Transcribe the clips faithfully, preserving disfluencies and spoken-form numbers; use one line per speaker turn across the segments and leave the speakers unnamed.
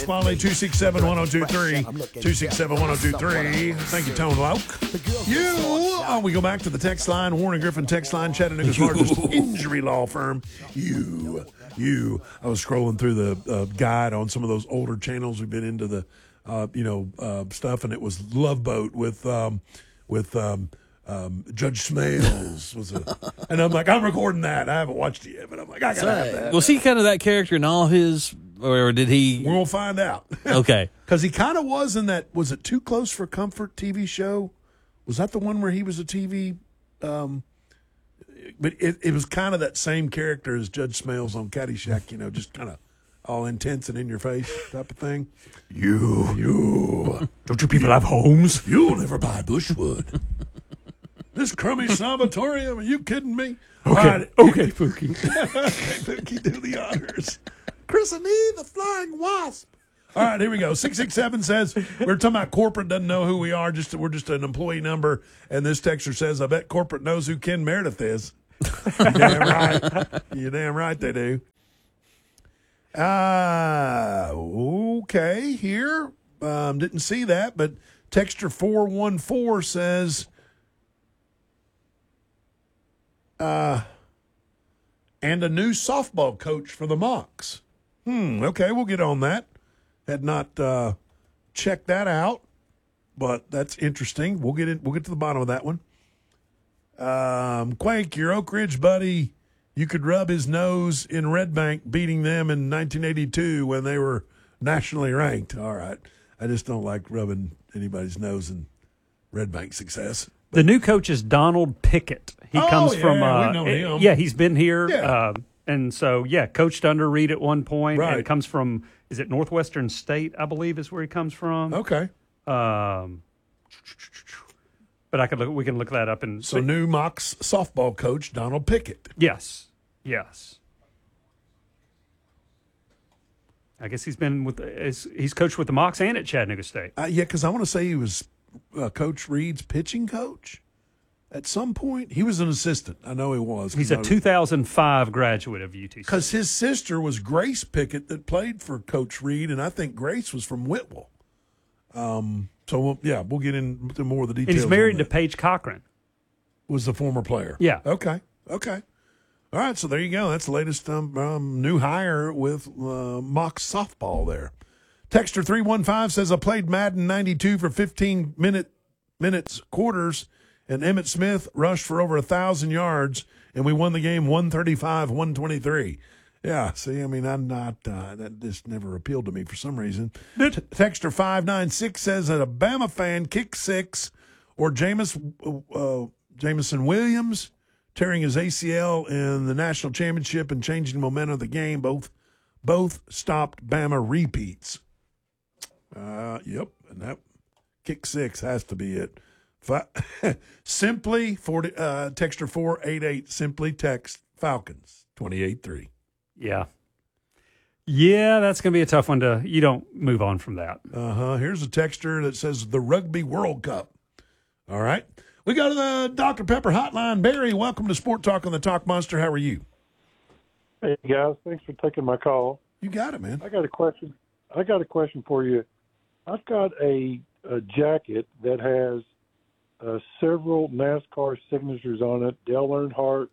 Smiley, two six seven, one oh two three. two six seven, one oh two three. Thank you, Tone Loke. You, oh, we go back to the text line, Warren Griffin text line, Chattanooga's largest injury law firm. You, you. I was scrolling through the uh, guide on some of those older channels. We've been into the, uh, you know, uh, stuff, and it was Love Boat with, um, with um, um, Judge Smales. Was a, and I'm like, I'm recording that. I haven't watched it yet, but I'm like, I got to have that.
Was he kind of that character in all his... Or did he?
We're going to find out.
Okay.
Because he kind of was in that, was it Too Close for Comfort T V show? Was that the one where he was a T V? Um, but it, it was kind of that same character as Judge Smales on Caddyshack, you know, just kind of all intense and in your face type of thing. You, you. Don't you people have homes? You'll never buy Bushwood. This crummy sanatorium, are you kidding me?
Okay,
right.
okay, Pookie.
Okay, Pookie, do the honors. Chris and me, the Flying Wasp. All right, here we go. six six seven says, we're talking about corporate doesn't know who we are. Just We're just an employee number. And this texter says, I bet corporate knows who Ken Meredith is. You're damn right. You're damn right they do. Uh, okay, here. Um, didn't see that, but texter four one four says, uh, and a new softball coach for the Mocs. Hmm, okay, we'll get on that. Had not uh, checked that out, but that's interesting. We'll get in, we'll get to the bottom of that one. Um, Quake, your Oak Ridge buddy, you could rub his nose in Red Bank beating them in nineteen eighty-two when they were nationally ranked. All right. I just don't like rubbing anybody's nose in Red Bank success.
The new coach is Donald Pickett. He
oh,
comes
yeah,
from uh,
we know him.
yeah, he's been here.
Yeah.
Uh, and so, yeah, coached under Reed at one point.
Right.
And comes from, is it Northwestern State, I believe is where he comes from.
Okay.
Um, but I could look, we can look that up. And
So new Mocs softball coach, Donald Pickett.
Yes. Yes. I guess he's been with, he's coached with the Mocs and at Chattanooga State.
Uh, yeah, because I want to say he was uh, Coach Reed's pitching coach at some point. He was an assistant. I know he was.
He's a two thousand five graduate of U T C.
Because his sister was Grace Pickett that played for Coach Reed, and I think Grace was from Whitwell. Um, so, we'll, yeah, we'll get into more of the details.
And he's married
on
to
that.
Paige Cochran.
Was the former player.
Yeah.
Okay. Okay. All right, so there you go. That's the latest um, um, new hire with uh, mock softball there. Texter three one five says, I played Madden ninety-two for fifteen minute, minutes, quarters, and Emmitt Smith rushed for over one thousand yards, and we won the game one thirty-five one twenty-three. Yeah, see, I mean, I'm not, uh, that just never appealed to me for some reason. T- Texter five nine six says, that a Bama fan kick six, or Jameis, uh, Jameson Williams tearing his A C L in the national championship and changing the momentum of the game. Both both stopped Bama repeats. Uh, yep, and that kick six has to be it. Fi- simply, forty, uh, texter four eight eight, simply text Falcons, twenty-eight three.
Yeah. Yeah, that's going to be a tough one to, you don't move on from that.
Uh-huh. Here's a texter that says the Rugby World Cup. All right. We go to the Doctor Pepper hotline. Barry, welcome to Sport Talk on the Talk Monster. How are you?
Hey guys, thanks for taking my call.
You got it, man.
I got a question. I got a question for you. I've got a, a jacket that has uh, several NASCAR signatures on it. Dale Earnhardt.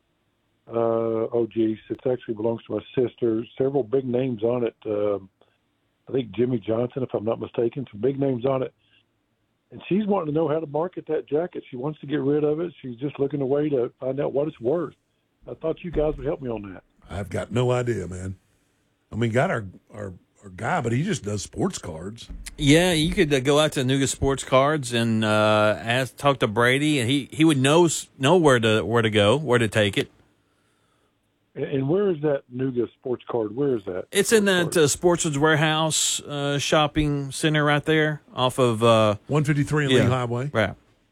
Uh, oh, geez, it actually belongs to my sister. Several big names on it. Uh, I think Jimmy Johnson, if I'm not mistaken. Some big names on it. And she's wanting to know how to market that jacket. She wants to get rid of it. She's just looking a way to find out what it's worth. I thought you guys would help me on that.
I've got no idea, man. I mean, got our, our, our guy, but he just does sports cards.
Yeah, you could uh, go out to Nuga Sports Cards and uh, ask, talk to Brady, and he, he would know know where to where to go, where to take it.
And, and where is that Nuga Sports Card? Where is that?
It's in that uh, Sportsman's Warehouse uh, shopping center right there off of uh,
one fifty-three in
yeah,
Lee Highway.
Right.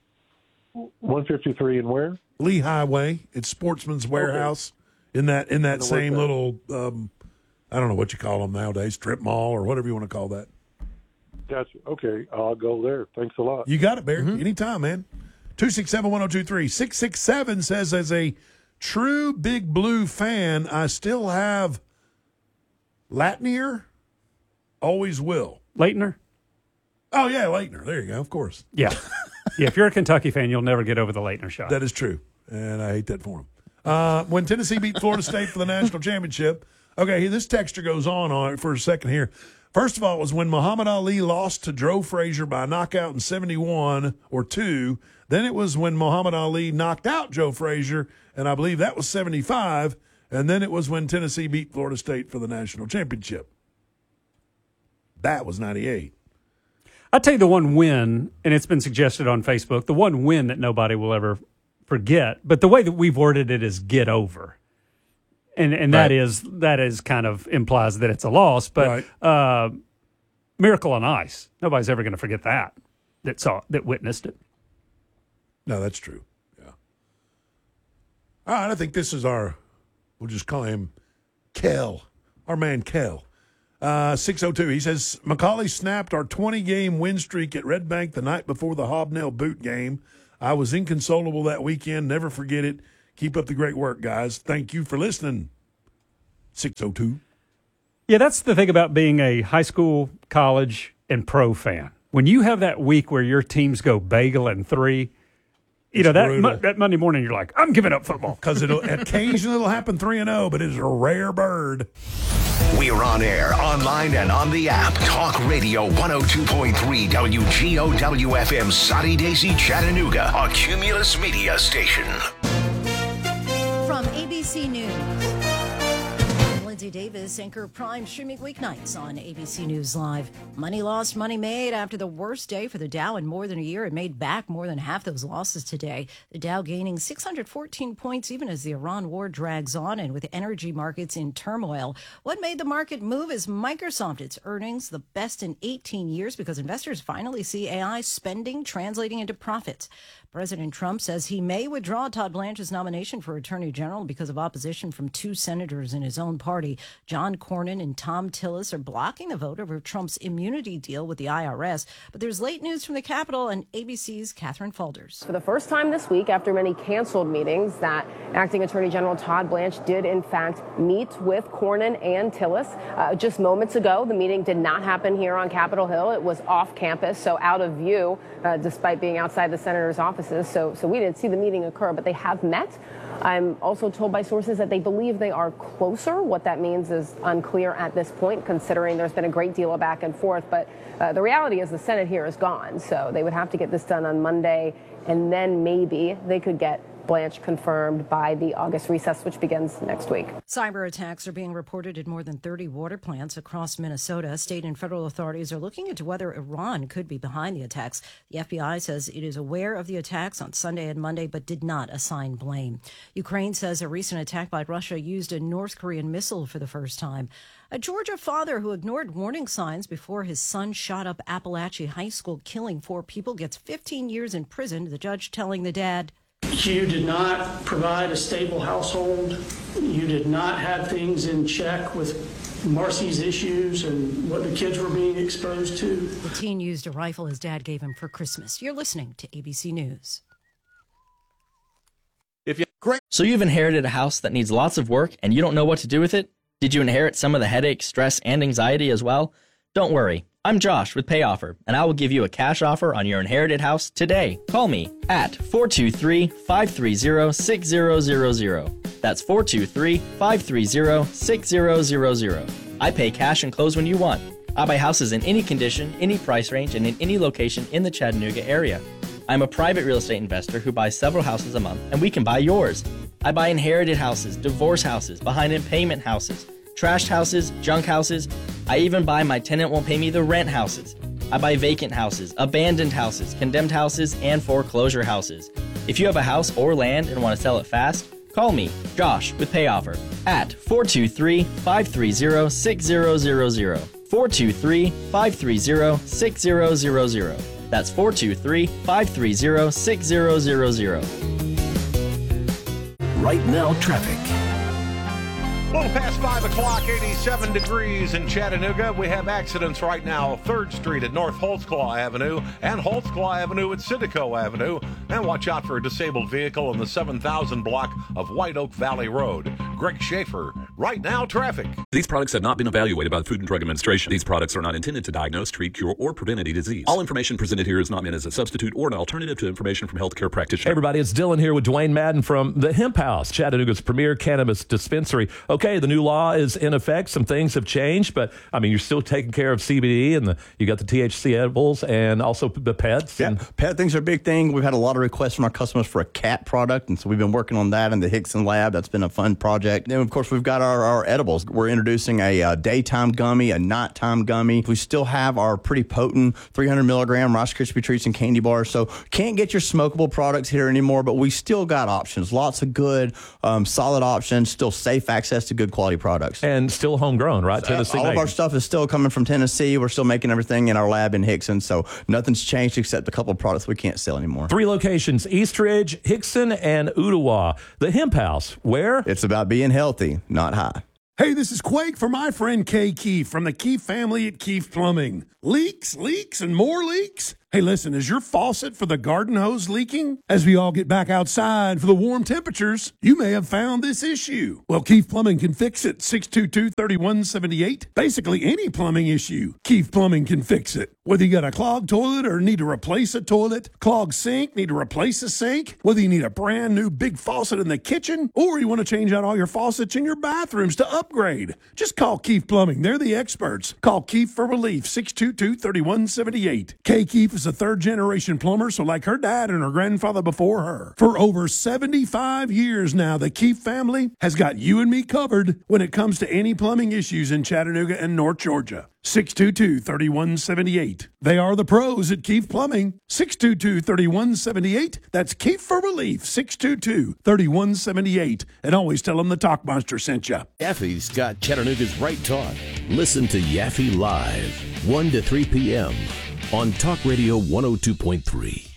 one fifty-three and where?
Lee Highway. It's Sportsman's Warehouse in that in that
know
same
what that-
little, um, I don't know what you call them nowadays, strip mall or whatever you want to call that.
Gotcha. Okay, I'll go there. Thanks a lot.
You got it, Barry. Anytime, man. two six seven, one oh two three. six six seven says, as a true Big Blue fan, I still have Latnier Always will.
Leitner?
Oh, yeah, Leitner. There you go, of course.
Yeah. Yeah, if you're a Kentucky fan, you'll never get over the Leitner shot.
That is true, and I hate that for him. Uh, when Tennessee beat Florida State for the national championship, okay, this texture goes on on it for a second here. First of all, it was when Muhammad Ali lost to Joe Frazier by a knockout in seventy-one or two. Then it was when Muhammad Ali knocked out Joe Frazier, and I believe that was seventy-five. And then it was when Tennessee beat Florida State for the national championship. That was ninety-eight.
I'll tell you the one win, and it's been suggested on Facebook, the one win that nobody will ever forget, but the way that we've worded it is get over. And and that
Right.
is that is kind of implies that it's a loss, but
Right.
uh, Miracle on Ice, nobody's ever going to forget that, that saw, that witnessed it.
No, that's true. Yeah. All right, I think this is our, we'll just call him Kel, our man Kel. Uh, six oh two, he says, Macaulay snapped our twenty-game win streak at Red Bank the night before the Hobnail boot game. I was inconsolable that weekend. Never forget it. Keep up the great work, guys. Thank you for listening. six oh two.
Yeah, that's the thing about being a high school, college, and pro fan. When you have that week where your teams go bagel and three, you
It's
know, that,
brutal.
mo- that Monday morning, you're like, I'm giving up football.
Because it'll occasionally it'll happen three and oh, but it is a rare bird.
We're on air, online, and on the app. Talk Radio one oh two point three W G O W F M, Sunny Daisy, Chattanooga, a Cumulus media station.
From A B C News, Lindsay Davis, anchor Prime, streaming weeknights on A B C News Live. Money lost, money made after the worst day for the Dow in more than a year. It made back more than half those losses today. The Dow gaining six hundred fourteen points even as the Iran war drags on and with energy markets in turmoil. What made the market move is Microsoft. Its earnings the best in eighteen years because investors finally see A I spending translating into profits. President Trump says he may withdraw Todd Blanche's nomination for Attorney General because of opposition from two senators in his own party. John Cornyn and Tom Tillis are blocking the vote over Trump's immunity deal with the I R S. But there's late news from the Capitol and A B C's Catherine Faulders.
For the first time this week, after many canceled meetings, that acting Attorney General Todd Blanche did, in fact, meet with Cornyn and Tillis. Uh, just moments ago, the meeting did not happen here on Capitol Hill. It was off campus, so out of view, uh, despite being outside the senator's offices. So, so we didn't see the meeting occur, but they have met. I'm also told by sources that they believe they are closer. What that means is unclear at this point, considering there's been a great deal of back and forth. But uh, the reality is the Senate here is gone. So they would have to get this done on Monday, and then maybe they could get Blanche confirmed by the August recess, which begins next week.
Cyber attacks are being reported at more than thirty water plants across Minnesota. State and federal authorities are looking into whether Iran could be behind the attacks. The F B I says it is aware of the attacks on Sunday and Monday, but did not assign blame. Ukraine says a recent attack by Russia used a North Korean missile for the first time. A Georgia father who ignored warning signs before his son shot up Appalachia High School, killing four people, gets fifteen years in prison. The judge telling the dad,
you did not provide a stable household. You did not have things in check with Marcy's issues and what the kids were being exposed to.
The teen used a rifle his dad gave him for Christmas. You're listening to A B C News.
If you Great. So you've inherited a house that needs lots of work and you don't know what to do with it? Did you inherit some of the headache, stress, and anxiety as well? Don't worry. I'm Josh with PayOffer, and I will give you a cash offer on your inherited house today. Call me at four two three, five three zero, six zero zero zero. That's four two three, five three zero, six zero zero zero. I pay cash and close when you want. I buy houses in any condition, any price range, and in any location in the Chattanooga area. I'm a private real estate investor who buys several houses a month, and we can buy yours. I buy inherited houses, divorce houses, behind in payment houses, trashed houses, junk houses. I even buy my tenant won't pay me the rent houses. I buy vacant houses, abandoned houses, condemned houses, and foreclosure houses. If you have a house or land and want to sell it fast, call me, Josh, with PayOffer at four two three, five three zero, six zero zero zero. four two three, five three zero, six zero zero zero. That's four two three, five three zero, six zero zero zero.
Right now, traffic.
A little past five o'clock, eighty-seven degrees in Chattanooga. We have accidents right now, third Street at North Holtzclaw Avenue and Holtzclaw Avenue at Syndico Avenue. And watch out for a disabled vehicle in the seven thousand block of White Oak Valley Road. Greg Schaefer, Right now, traffic.
These products have not been evaluated by the Food and Drug Administration. These products are not intended to diagnose, treat, cure, or prevent any disease. All information presented here is not meant as a substitute or an alternative to information from healthcare practitioners.
Hey everybody, it's Dylan here with Dwayne Madden from the Hemp House, Chattanooga's premier cannabis dispensary. Okay, the new law is in effect. Some things have changed, but I mean, you're still taking care of C B D, and the, you got the T H C edibles and also the pets.
Yeah,
and
pet things are a big thing. We've had a lot of requests from our customers for a cat product, and so we've been working on that in the Hickson lab. That's been a fun project. Then, of course, we've got our, our edibles. We're introducing a, a daytime gummy, a nighttime gummy. We still have our pretty potent three hundred milligram Rice Krispie treats and candy bars. So can't get your smokable products here anymore, but we still got options. Lots of good, um, solid options. Still safe access to good quality products.
And still homegrown, right?
So,
Tennessee
all
made.
of our stuff is still coming from Tennessee. We're still making everything in our lab in Hickson. So nothing's changed except a couple of products we can't sell anymore.
Three locations: Eastridge, Hickson, and Ottawa. The Hemp House, where
it's about being healthy, not high.
Hey, this is Quake for my friend Kay Keefe from the Keefe family at Keefe Plumbing. Leaks, leaks, and more leaks? Hey, listen, is your faucet for the garden hose leaking? As we all get back outside for the warm temperatures, you may have found this issue. Well, Keefe Plumbing can fix it. six two two, three one seven eight. Basically, any plumbing issue, Keefe Plumbing can fix it. Whether you got a clogged toilet or need to replace a toilet, clogged sink, need to replace a sink, whether you need a brand new big faucet in the kitchen, or you want to change out all your faucets in your bathrooms to upgrade, just call Keefe Plumbing. They're the experts. Call Keefe for relief, six two two, three one seven eight. Kay Keefe is a third-generation plumber, so like her dad and her grandfather before her. For over seventy-five years now, the Keefe family has got you and me covered when it comes to any plumbing issues in Chattanooga and North Georgia. six two two, three one seven eight. They are the pros at Keefe Plumbing. six two two, three one seven eight. That's Keefe for relief, six two two, three one seven eight. And always tell them the Talk Monster sent you.
Yaffe's got Chattanooga's right talk. Listen to Yaffe Live, one to three p.m. on Talk Radio one oh two point three.